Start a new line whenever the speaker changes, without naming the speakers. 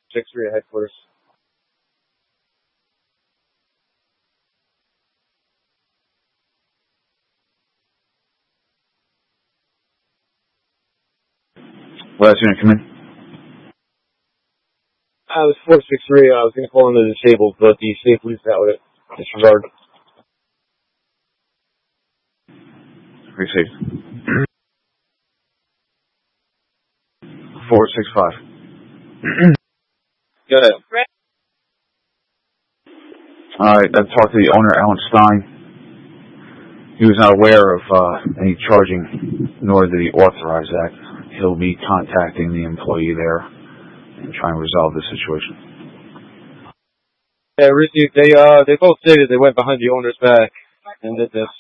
463 at headquarters.
Last unit, come in.
I was 463. I was going to call in the disabled, but the state police out with it. Disregard.
Pretty safe. 465.
Go ahead.
Alright, I've talked to the owner, Alan Stein. He was not aware of any charging, nor did he authorize that. He'll be contacting the employee there and trying to resolve the situation.
Yeah, they both stated they went behind the owner's back and did this.